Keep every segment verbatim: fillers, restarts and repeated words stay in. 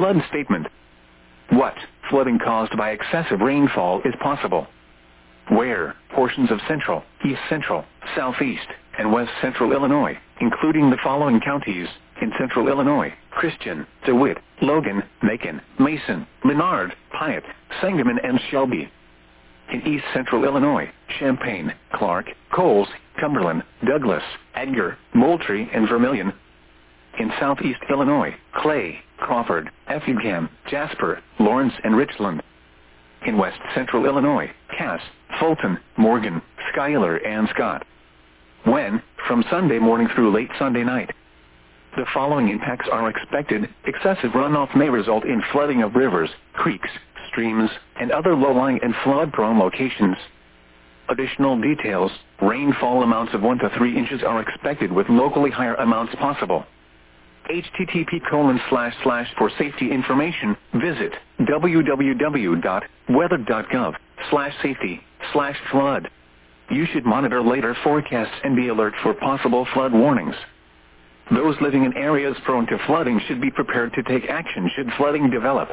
Flood statement. What flooding caused by excessive rainfall is possible? Where portions of central, east central, southeast, and west central Illinois, including the following counties, in central Illinois: Christian, DeWitt, Logan, Macon, Mason, Menard, Piatt, Sangamon, and Shelby. In east central Illinois: Champaign, Clark, Coles, Cumberland, Douglas, Edgar, Moultrie, and Vermilion. In southeast Illinois: Clay, Crawford, Effingham, Jasper, Lawrence, and Richland. In west central Illinois: Cass, Fulton, Morgan, Schuyler, and Scott. When? From Sunday morning through late Sunday night. The following impacts are expected. Excessive runoff may result in flooding of rivers, creeks, streams, and other low-lying and flood-prone locations. Additional details: rainfall amounts of one to three inches are expected with locally higher amounts possible. H T T P colon slash slash for safety information, visit w w w dot weather dot gov slash safety slash flood. You should monitor later forecasts and be alert for possible flood warnings. Those living in areas prone to flooding should be prepared to take action should flooding develop.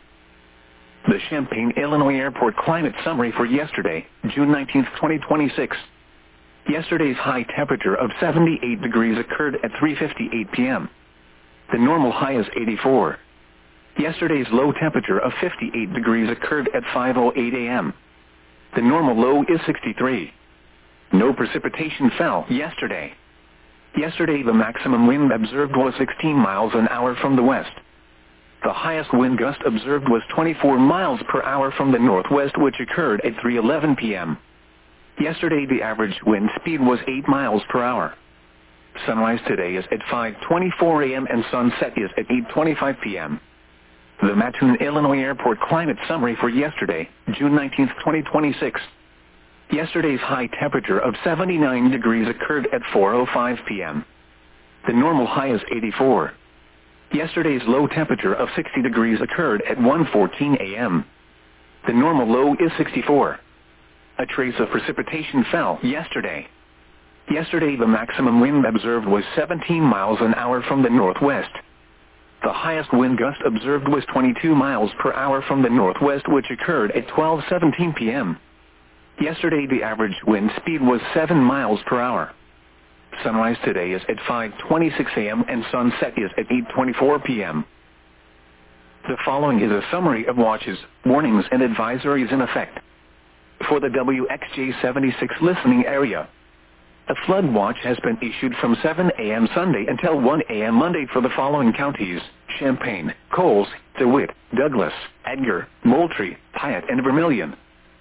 The Champaign, Illinois Airport Climate Summary for yesterday, June nineteenth, twenty twenty-six. Yesterday's high temperature of seventy-eight degrees occurred at three fifty-eight p m The normal high is eighty-four. Yesterday's low temperature of fifty-eight degrees occurred at five oh eight a m The normal low is sixty-three. No precipitation fell yesterday. Yesterday the maximum wind observed was sixteen miles an hour from the west. The highest wind gust observed was twenty-four miles per hour from the northwest, which occurred at three eleven p m Yesterday the average wind speed was eight miles per hour. Sunrise today is at five twenty-four a m and sunset is at eight twenty-five p m The Mattoon, Illinois Airport Climate Summary for yesterday, June nineteenth, twenty twenty-six. Yesterday's high temperature of seventy-nine degrees occurred at four oh five p m The normal high is eighty-four. Yesterday's low temperature of sixty degrees occurred at one fourteen a m The normal low is sixty-four. A trace of precipitation fell yesterday. Yesterday the maximum wind observed was seventeen miles an hour from the northwest. The highest wind gust observed was twenty-two miles per hour from the northwest, which occurred at twelve seventeen p m Yesterday the average wind speed was seven miles per hour. Sunrise today is at five twenty-six a m and sunset is at eight twenty-four p m The following is a summary of watches, warnings, and advisories in effect. For the W X J seventy-six listening area, a flood watch has been issued from seven a m Sunday until one a m Monday for the following counties: Champaign, Coles, DeWitt, Douglas, Edgar, Moultrie, Piatt, and Vermilion.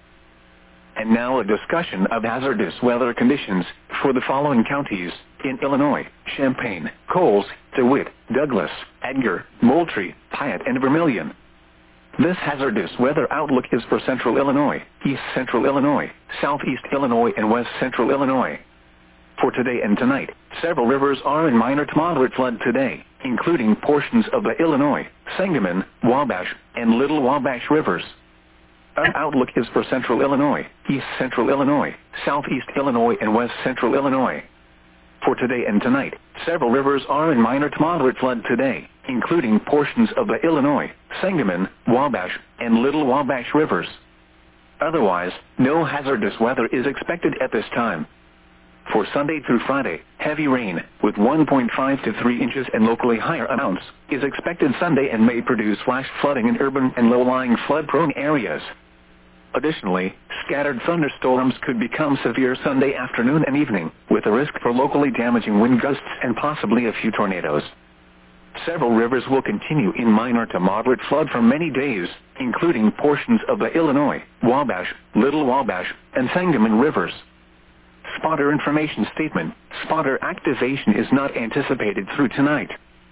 And now a discussion of hazardous weather conditions for the following counties in Illinois: Champaign, Coles, DeWitt, Douglas, Edgar, Moultrie, Piatt, and Vermilion. This hazardous weather outlook is for central Illinois, east central Illinois, southeast Illinois, and west central Illinois. For today and tonight, several rivers are in minor to moderate flood today, including portions of the Illinois, Sangamon, Wabash, and Little Wabash rivers. Our outlook is for central Illinois, east central Illinois, southeast Illinois, and west central Illinois. For today and tonight, several rivers are in minor to moderate flood today, including portions of the Illinois, Sangamon, Wabash, and Little Wabash rivers. Otherwise, no hazardous weather is expected at this time. For Sunday through Friday, heavy rain, with one point five to three inches and locally higher amounts, is expected Sunday and may produce flash flooding in urban and low-lying flood-prone areas. Additionally, scattered thunderstorms could become severe Sunday afternoon and evening, with a risk for locally damaging wind gusts and possibly a few tornadoes. Several rivers will continue in minor to moderate flood for many days, including portions of the Illinois, Wabash, Little Wabash, and Sangamon rivers. Spotter information statement: spotter activation is not anticipated through tonight.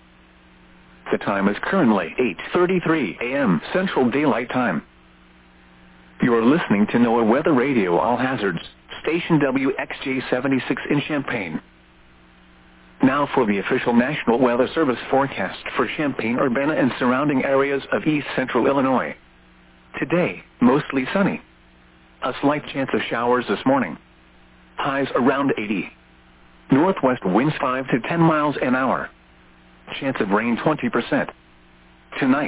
The time is currently eight thirty-three a m Central Daylight Time. You are listening to NOAA Weather Radio All Hazards, station W X J seventy-six in Champaign. Now for the official National Weather Service forecast for Champaign, Urbana, and surrounding areas of east central Illinois. Today, mostly sunny. A slight chance of showers this morning. Highs around eighty. Northwest winds five to ten miles an hour. Chance of rain twenty percent. Tonight,